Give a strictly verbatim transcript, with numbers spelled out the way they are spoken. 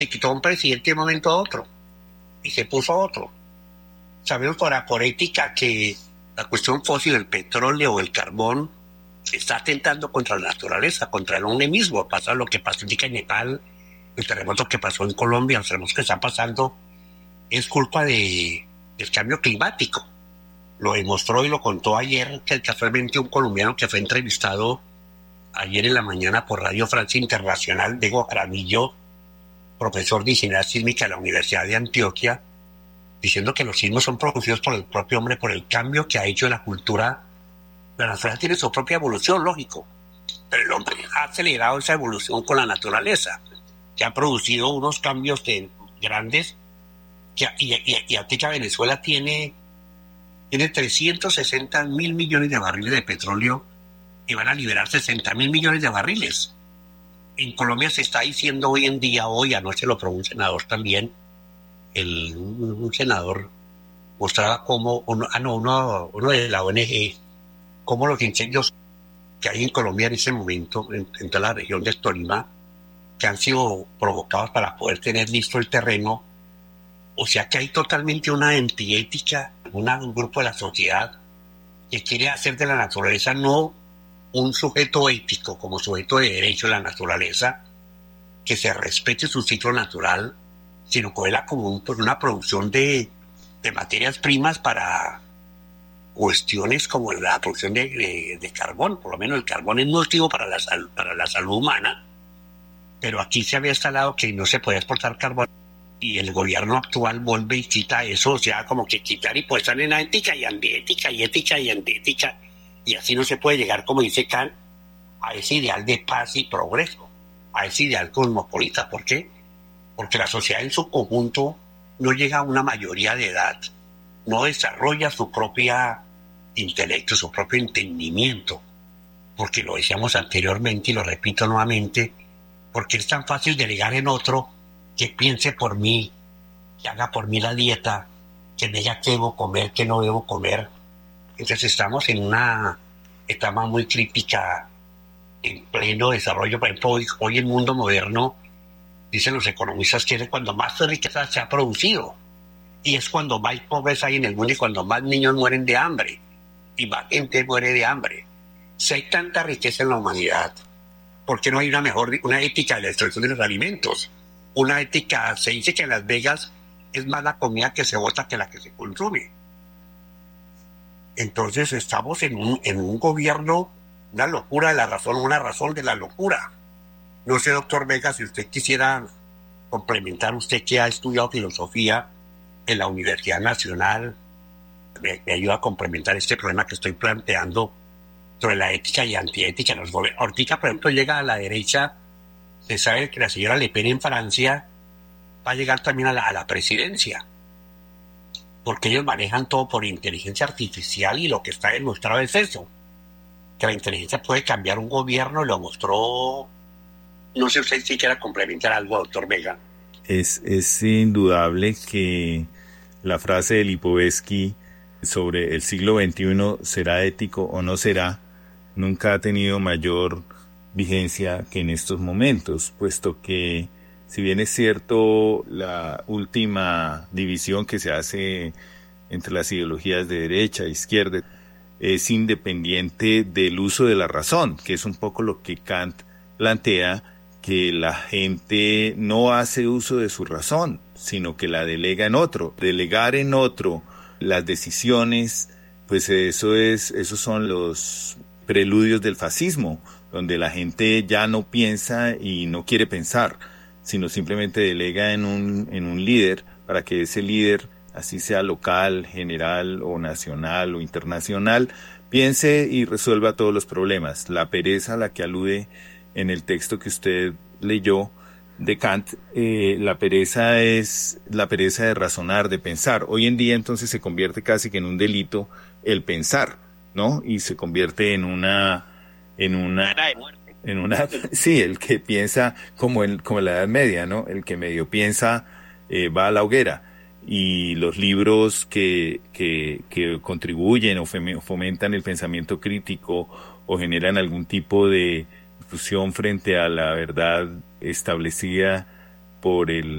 Se quitó un presidente de un momento a otro y se puso otro. Sabemos por, por ética que la cuestión fósil, el petróleo o el carbón, está atentando contra la naturaleza, contra el hombre mismo. Pasa lo que pasó en Nepal, el terremoto que pasó en Colombia, los terremotos que están pasando, es culpa de, del cambio climático. Lo demostró y lo contó ayer, que casualmente un colombiano que fue entrevistado ayer en la mañana por Radio Francia Internacional, Diego Jaramillo, profesor de ingeniería sísmica de la Universidad de Antioquia, diciendo que los sismos son producidos por el propio hombre, por el cambio que ha hecho en la cultura. La naturaleza tiene su propia evolución, lógico, pero el hombre ha acelerado esa evolución con la naturaleza, que ha producido unos cambios de, grandes, que, y, y, y ahorita Venezuela tiene, tiene trescientos sesenta mil millones de barriles de petróleo y van a liberar sesenta mil millones de barriles. En Colombia se está diciendo hoy en día, hoy anoche lo probó un senador también, el, un, un senador mostraba cómo, uno, ah no, uno, uno de la O N G, cómo los incendios que hay en Colombia en ese momento, en, en toda la región del Tolima, que han sido provocados para poder tener listo el terreno. O sea que hay totalmente una antiética, una, un grupo de la sociedad que quiere hacer de la naturaleza no un sujeto ético como sujeto de derecho de la naturaleza, que se respete su ciclo natural, sino cogerla como un, por una producción de, de materias primas para cuestiones como la producción de, de, de carbón. Por lo menos el carbón es nocivo para la, sal, para la salud humana, pero aquí se había instalado que no se podía exportar carbón y el gobierno actual vuelve y quita eso, o sea, como que quitar y pues en ética y antiética y ética y antiética, y así no se puede llegar, como dice Kant, a ese ideal de paz y progreso, a ese ideal cosmopolita. ¿Por qué? Porque la sociedad en su conjunto no llega a una mayoría de edad, no desarrolla su propia intelecto, su propio entendimiento, porque lo decíamos anteriormente y lo repito nuevamente, porque es tan fácil delegar en otro que piense por mí, que haga por mí la dieta, que me diga qué debo comer, qué no debo comer. Entonces estamos en una etapa muy crítica, en pleno desarrollo. Por ejemplo, hoy, hoy el mundo moderno, dicen los economistas, que es cuando más riqueza se ha producido, y es cuando más pobreza hay en el mundo y cuando más niños mueren de hambre y más gente muere de hambre. Si hay tanta riqueza en la humanidad, ¿por qué no hay una mejor, una ética de la extracción de los alimentos? Una ética, se dice que en Las Vegas es más la comida que se bota que la que se consume. Entonces estamos en un, en un gobierno, una locura de la razón, una razón de la locura. No sé, doctor Vega, si usted quisiera complementar, usted que ha estudiado filosofía en la Universidad Nacional, me, me ayuda a complementar este problema que estoy planteando sobre la ética y antiética. Ahorita, por ejemplo, llega a la derecha, se sabe que la señora Le Pen en Francia va a llegar también a la, a la presidencia, porque ellos manejan todo por inteligencia artificial y lo que está demostrado es eso, que la inteligencia puede cambiar un gobierno, lo mostró. No sé usted si quiera complementar algo, doctor Vega. Es, es indudable que la frase de Lipovetsky sobre el siglo veintiuno, ¿será ético o no será?, nunca ha tenido mayor vigencia que en estos momentos, puesto que, si bien es cierto, la última división que se hace entre las ideologías de derecha e izquierda es independiente del uso de la razón, que es un poco lo que Kant plantea, que la gente no hace uso de su razón, sino que la delega en otro. Delegar en otro las decisiones, pues eso es, esos son los preludios del fascismo, donde la gente ya no piensa y no quiere pensar, sino simplemente delega en un, en un líder, para que ese líder, así sea local, general o nacional o internacional, piense y resuelva todos los problemas. La pereza a la que alude en el texto que usted leyó de Kant, eh, la pereza es la pereza de razonar, de pensar. Hoy en día entonces se convierte casi que en un delito el pensar, ¿no? Y se convierte en una en una en una sí, el que piensa como en como en la Edad Media, ¿no? El que medio piensa eh, va a la hoguera. Y los libros que que que contribuyen o fomentan el pensamiento crítico o generan algún tipo de discusión frente a la verdad establecida por el